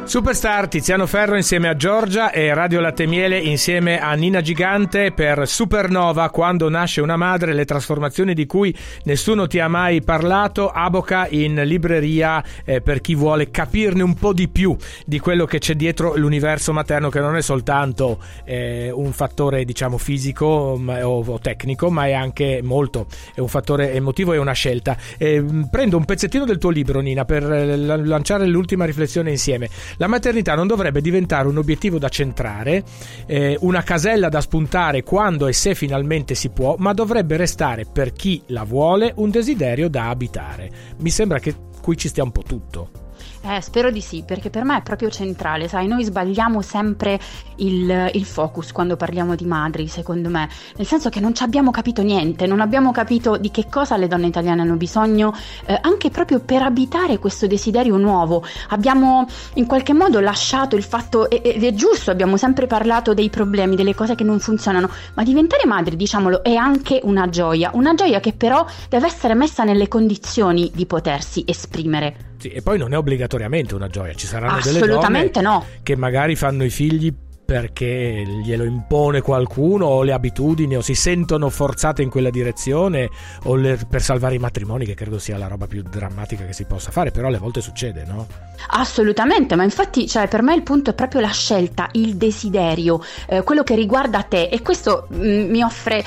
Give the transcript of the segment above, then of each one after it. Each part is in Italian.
Superstar, Tiziano Ferro insieme a Giorgia e Radio Latte e Miele insieme a Nina Gigante per Supernova, quando nasce una madre, le trasformazioni di cui nessuno ti ha mai parlato. Aboca in libreria per chi vuole capirne un po' di più di quello che c'è dietro l'universo materno, che non è soltanto un fattore diciamo fisico o tecnico, ma è anche è un fattore emotivo e una scelta. Prendo un pezzettino del tuo libro, Nina, per lanciare l'ultima riflessione insieme. La maternità non dovrebbe diventare un obiettivo da centrare, una casella da spuntare quando e se finalmente si può, ma dovrebbe restare, per chi la vuole, un desiderio da abitare. Mi sembra che qui ci stia un po' tutto. Spero di sì, perché per me è proprio centrale, sai, noi sbagliamo sempre il focus quando parliamo di madri, secondo me, nel senso che non ci abbiamo capito niente, non abbiamo capito di che cosa le donne italiane hanno bisogno, anche proprio per abitare questo desiderio nuovo. Abbiamo in qualche modo lasciato il fatto, ed è giusto, abbiamo sempre parlato dei problemi, delle cose che non funzionano, ma diventare madri, diciamolo, è anche una gioia che però deve essere messa nelle condizioni di potersi esprimere. Sì, e poi non è obbligatoriamente una gioia, ci saranno delle assolutamente donne no, che magari fanno i figli perché glielo impone qualcuno, o le abitudini, o si sentono forzate in quella direzione, o per salvare i matrimoni, che credo sia la roba più drammatica che si possa fare, però alle volte succede, no? Assolutamente, ma infatti, cioè, per me il punto è proprio la scelta, il desiderio, quello che riguarda te, e questo mi offre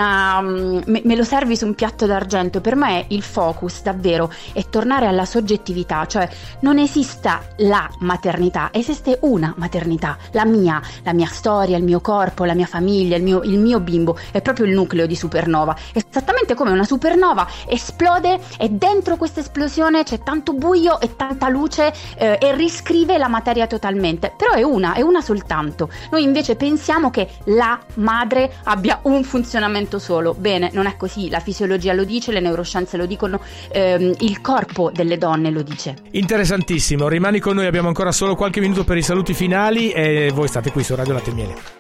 me lo servi su un piatto d'argento. Per me il focus davvero è tornare alla soggettività, cioè non esista la maternità, esiste una maternità, la mia storia, il mio corpo, la mia famiglia, il mio bimbo, è proprio il nucleo di Supernova. Esattamente come una supernova esplode e dentro questa esplosione c'è tanto buio e tanta luce, e riscrive la materia totalmente, però è una soltanto. Noi invece pensiamo che la madre abbia un funzionamento solo. Bene, non è così, la fisiologia lo dice, le neuroscienze lo dicono, il corpo delle donne lo dice. Interessantissimo, rimani con noi, abbiamo ancora solo qualche minuto per i saluti finali e voi state qui su Radio Latte e Miele.